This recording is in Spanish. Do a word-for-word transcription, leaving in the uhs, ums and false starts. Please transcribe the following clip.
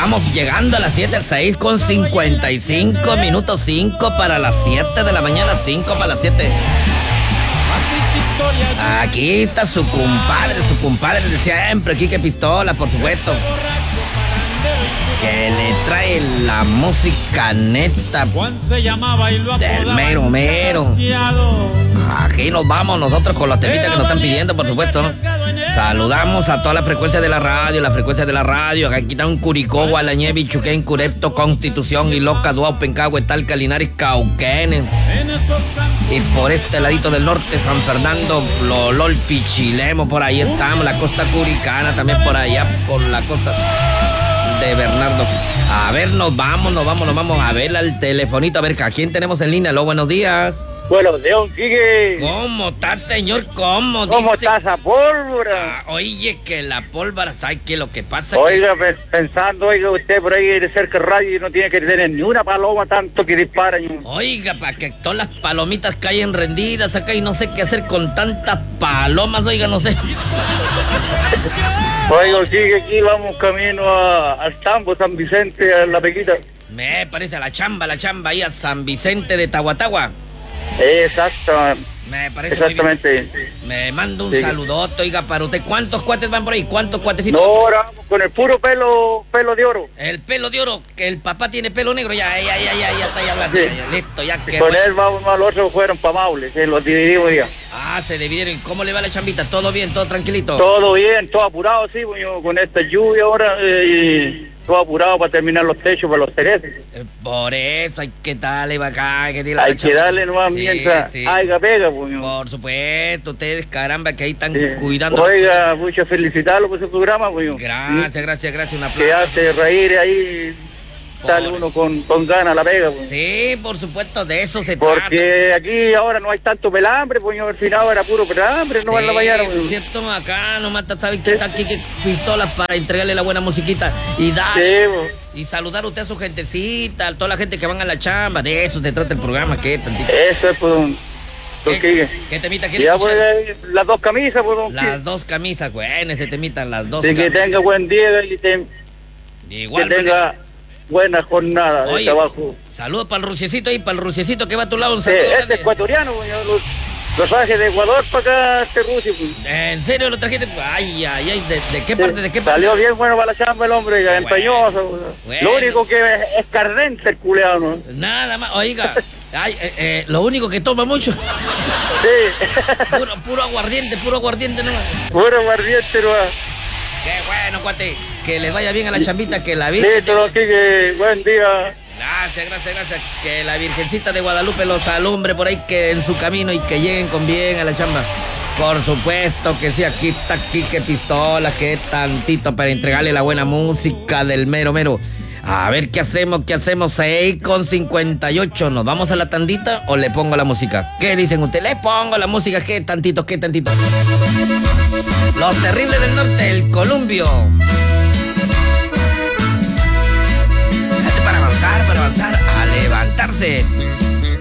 vamos llegando a las siete, seis con cincuenta y cinco minutos, cinco para las siete de la mañana, cinco para las siete. Aquí está su compadre, su compadre de siempre, Quique Pistola, por supuesto, que le trae la música neta del mero mero. Aquí nos vamos nosotros con los temitas que nos están pidiendo, por supuesto, ¿no? Saludamos a toda la frecuencia de la radio, la frecuencia de la radio. Aquí está un Curicó, Gualañevi, Chuquén, Curepto, Constitución, Iloca, Duau, Pencagua, Talca, Linares, Cauquenes. Y por este ladito del norte, San Fernando, Lolol, Pichilemo, por ahí estamos, la costa curicana también por allá, por la costa de Bernardo. A ver, nos vamos, nos vamos, nos vamos a ver al telefonito, a ver, ¿a quién tenemos en línea? Aló, buenos días. Bueno, León, Quique. ¿Cómo estás, señor? ¿Cómo? ¿Cómo dice? estás a pólvora? Ah, oye, que la pólvora, ¿sabes qué? Lo que pasa Oiga, que... pensando, oiga, usted por ahí de cerca de radio y no tiene que tener ni una paloma tanto que disparan. Oiga, para que todas las palomitas caigan rendidas acá y no sé qué hacer con tantas palomas, oiga, no sé. Oiga, Quique, aquí vamos camino a, al Tambo, San Vicente, a La Pequita. Me parece a la chamba, la chamba ahí a San Vicente de Tahuatahua. Exacto. Me parece Exactamente. muy bien. Me manda un Sí. saludote, oiga, para usted. ¿Cuántos cuates van por ahí? ¿Cuántos cuatecitos? No, ahora vamos con el puro pelo, pelo de oro. El pelo de oro, que el papá tiene pelo negro, ya, ya, ya, ya, ya está ya hablando. Sí. Ya, ya, listo, ya Y que. con él vamos, al otro fueron para Maule, que los dividimos ya. Ah, se dividieron. ¿Cómo le va la chambita? ¿Todo bien? ¿Todo tranquilito? Todo bien, todo apurado, sí, pues, yo con esta lluvia ahora, eh, todo apurado para terminar los techos para los cereces. Eh, por eso hay que darle acá, hay que darle Hay la que chambita. darle nomás Sí, mientras sí. haya pega, pues. yo. Por supuesto, ustedes, caramba, que ahí están Sí. cuidando. Oiga, mucho felicitarlo por ese programa, pues. yo. Gracias, gracias, gracias. Un Que aplauso. hace reír ahí, sale Por- uno con, con ganas a la pega, pues. Sí, por supuesto, de eso se trata. Porque aquí ahora no hay tanto pelambre, pues yo al final era puro pelambre, no en la mañana, Sí, pues. cierto, acá nomás sabes que está aquí que pistolas para entregarle la buena musiquita y dar Sí, pues. y saludar a usted a su gentecita, a toda la gente que van a la chamba. De eso se trata el programa, que tantito. Eso es, pues, don, don Quique. ¿Qué temita quiere Ya, pues, escuchar? eh, las dos camisas, pues, don Quique. Las dos camisas, güey, ese temita, las dos Sí, que camisas. tenga buen día y te- Igual, que tenga buena jornada de oye, trabajo. saludos para el ruciecito ahí, para el ruciecito que va a tu lado. Un Sí, saludo este grande. es ecuatoriano, pues, yo los, los traje de Ecuador para acá, este Rusia, pues. ¿En serio lo trajiste? Ay, ay, ay, ¿de, de qué parte, de qué parte? Salió bien bueno para la chamba el hombre, ya, empeñoso. Bueno. Lo único que es, es cardente el culeado, ¿no? Nada más, oiga, ay, eh, eh, lo único que toma mucho, Sí, puro, puro aguardiente, puro aguardiente nomás. puro guardiente, ¿no? Qué bueno, cuate, que les vaya bien a la chambita, que la Virgen... Listo, don Quique, buen día. Gracias, gracias, gracias, que la Virgencita de Guadalupe los alumbre por ahí, que en su camino y que lleguen con bien a la chamba. Por supuesto que sí, aquí está Quique Pistola, que tantito para entregarle la buena música del mero mero. A ver qué hacemos, qué hacemos, seis con cincuenta y ocho. ¿Nos vamos a la tandita o le pongo la música? ¿Qué dicen ustedes? Le pongo la música, ¿qué tantito, qué tantito? Los Terribles del Norte, el Columbio. Para avanzar, para avanzar, a levantarse.